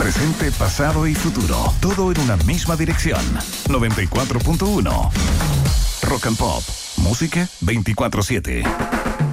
presente, pasado y futuro. Todo en una misma dirección. 94.1. Rock and Pop. Música 24/7.